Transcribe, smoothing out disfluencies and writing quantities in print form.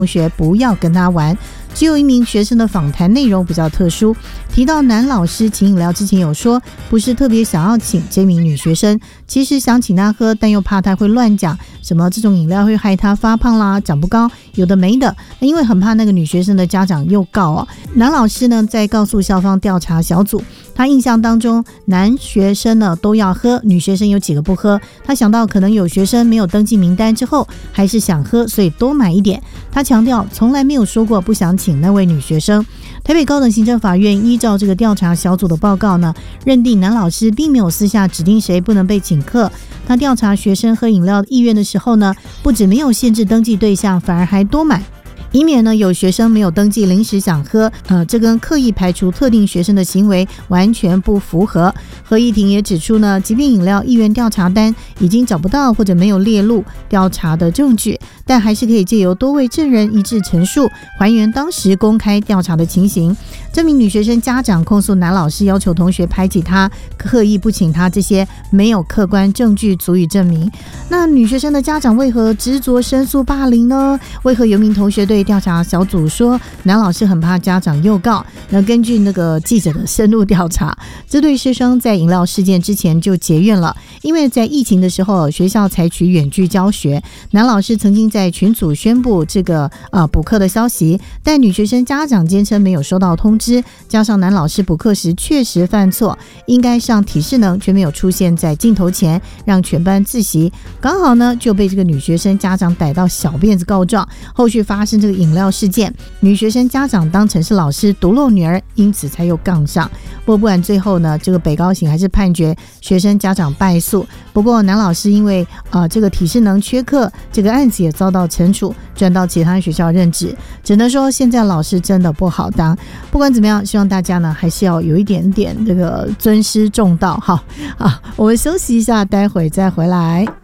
同学不要跟他玩。只有一名学生的访谈内容比较特殊，提到男老师请饮料之前有说不是特别想要请这名女学生，其实想请她喝，但又怕她会乱讲什么这种饮料会害她发胖啦、长不高，有的没的。因为很怕那个女学生的家长又告哦。男老师呢在告诉校方调查小组，他印象当中男学生呢都要喝，女学生有几个不喝。他想到可能有学生没有登记名单之后还是想喝，所以多买一点。他强调从来没有说过不想请那位女学生。台北高等行政法院依照这个调查小组的报告呢，认定男老师并没有私下指定谁不能被请客。他调查学生喝饮料意愿的时候呢，不止没有限制登记对象，反而还多买，以免呢有学生没有登记临时想喝，这跟刻意排除特定学生的行为完全不符合。合议庭也指出呢，即便饮料意愿调查单已经找不到或者没有列入调查的证据，但还是可以借由多位证人一致陈述，还原当时公开调查的情形。这名女学生家长控诉男老师要求同学排挤她，刻意不请她，这些没有客观证据足以证明。那女学生的家长为何执着申诉霸凌呢？为何有名同学对调查小组说男老师很怕家长诱告？那根据那个记者的深入调查，这对师生在饮料事件之前就结怨了，因为在疫情的时候学校采取远距教学，男老师曾经在群组宣布这个补课的消息，但女学生家长坚称没有收到通知，加上男老师补课时确实犯错，应该上体适能，却没有出现在镜头前让全班自习，刚好呢就被这个女学生家长逮到小辫子告状。后续发生这个饮料事件，女学生家长当成是老师独漏女儿，因此才又杠上。不管最后呢，这个北高行还是判决学生家长败诉。不过男老师因为这个体适能缺课，这个案子也遭到惩处，转到其他学校任职。只能说现在老师真的不好当。不管怎么样，希望大家呢还是要有一点点这个尊师重道。好，我们休息一下，待会再回来。